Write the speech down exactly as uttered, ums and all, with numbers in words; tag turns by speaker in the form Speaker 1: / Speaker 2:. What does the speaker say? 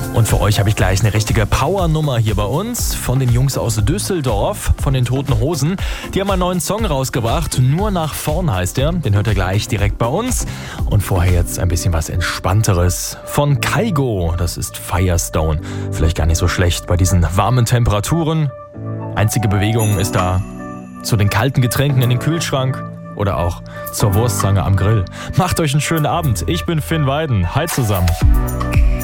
Speaker 1: Und für euch habe ich gleich eine richtige Powernummer hier bei uns von den Jungs aus Düsseldorf, von den Toten Hosen. Die haben einen neuen Song rausgebracht, Nur nach vorn heißt der. Den hört ihr gleich direkt bei uns. Und vorher jetzt ein bisschen was Entspannteres von Kygo. Das ist Firestone. Vielleicht gar nicht so schlecht bei diesen warmen Temperaturen. Einzige Bewegung ist da zu den kalten Getränken in den Kühlschrank oder auch zur Wurstzange am Grill. Macht euch einen schönen Abend. Ich bin Finn Weiden. Hi zusammen.